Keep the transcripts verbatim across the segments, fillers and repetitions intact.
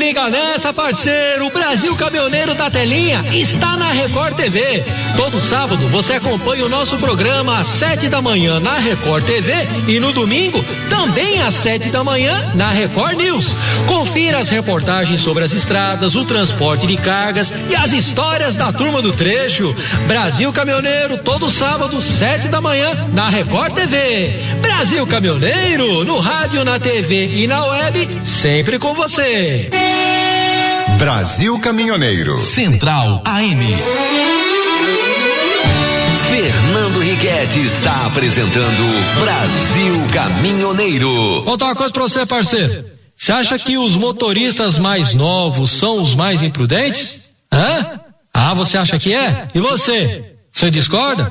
liga nessa, parceiro, o Brasil Caminhoneiro da Telinha está na Record T V. Todo sábado você acompanha o nosso programa às sete da manhã na Record T V e no domingo também às sete da manhã na Record News. Confira as reportagens sobre as estradas, o transporte de cargas e as histórias da turma do trecho. Brasil Caminhoneiro, todo sábado, sete da manhã na Record T V. Brasil Caminhoneiro, no rádio, na T V e na web, sempre com você. Brasil Caminhoneiro. Central A M. Fernando Riquetti está apresentando Brasil Caminhoneiro. Vou contar uma coisa pra você, parceiro. Você acha que os motoristas mais novos são os mais imprudentes? Hã? Ah, você acha que é? E você? Você discorda?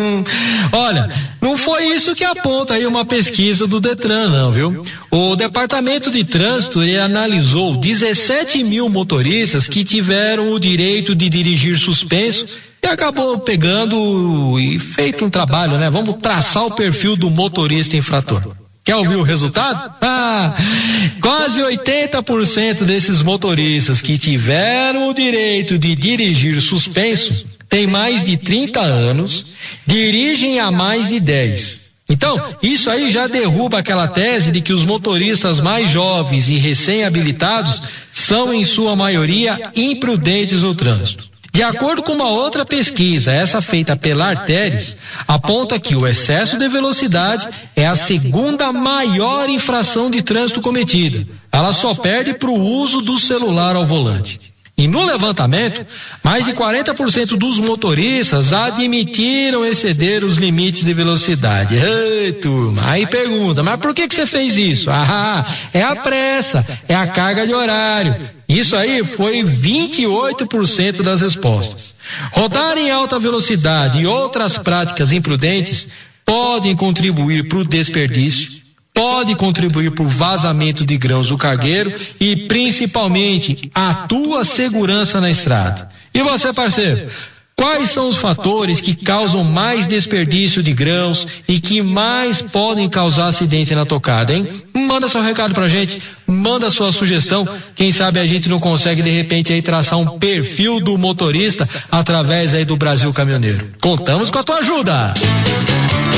Olha, não foi isso que aponta aí uma pesquisa do Detran, não, viu? O Departamento de Trânsito ele analisou dezessete mil motoristas que tiveram o direito de dirigir suspenso e acabou pegando e feito um trabalho, né? Vamos traçar o perfil do motorista infrator. Quer ouvir o resultado? Ah, quase oitenta por cento desses motoristas que tiveram o direito de dirigir suspenso têm mais de trinta anos, dirigem há mais de dez. Então, isso aí já derruba aquela tese de que os motoristas mais jovens e recém-habilitados são, em sua maioria, imprudentes no trânsito. De acordo com uma outra pesquisa, essa feita pela Arteris, aponta que o excesso de velocidade é a segunda maior infração de trânsito cometida. Ela só perde para o uso do celular ao volante. E no levantamento, mais de quarenta por cento dos motoristas admitiram exceder os limites de velocidade. Ei, turma, aí pergunta, mas por que que você fez isso? Ah, é a pressa, é a carga de horário. Isso aí foi vinte e oito por cento das respostas. Rodar em alta velocidade e outras práticas imprudentes podem contribuir para o desperdício, pode contribuir para o vazamento de grãos do cargueiro e, principalmente, a tua segurança na estrada. E você, parceiro, quais são os fatores que causam mais desperdício de grãos e que mais podem causar acidente na tocada, hein? Manda seu recado pra gente, manda sua sugestão, quem sabe a gente não consegue de repente aí traçar um perfil do motorista através aí do Brasil Caminhoneiro. Contamos com a tua ajuda!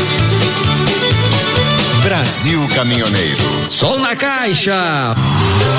Brasil Caminhoneiro. Som na caixa!